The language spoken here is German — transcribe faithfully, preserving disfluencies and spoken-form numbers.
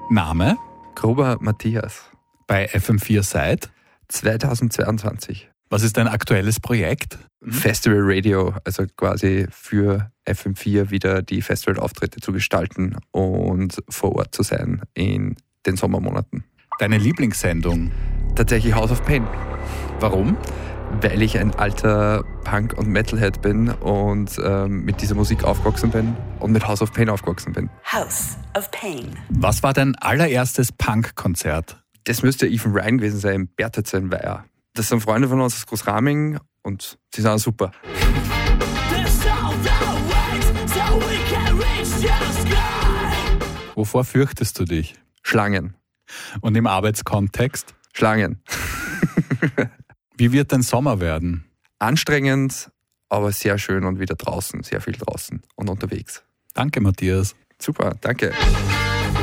Name? Gruber Matthias. Bei F M vier seit? zweitausendzweiundzwanzig. Was ist dein aktuelles Projekt? Festival Radio, also quasi für F M vier wieder die Festivalauftritte zu gestalten und vor Ort zu sein in den Sommermonaten. Deine Lieblingssendung? Tatsächlich House of Pain, Warum? weil ich ein alter Punk- und Metalhead bin und ähm, mit dieser Musik aufgewachsen bin und mit House of Pain aufgewachsen bin. House of Pain. Was war dein allererstes Punk-Konzert? Das müsste Ethan Ryan gewesen sein, im Bertelsmann in Weiher. Das sind Freunde von uns aus Großraming und sie sind auch super. Wovor fürchtest du dich? Schlangen. Und im Arbeitskontext? Schlangen. Wie wird dein Sommer werden? Anstrengend, aber sehr schön und wieder draußen, sehr viel draußen und unterwegs. Danke, Matthias. Super, danke.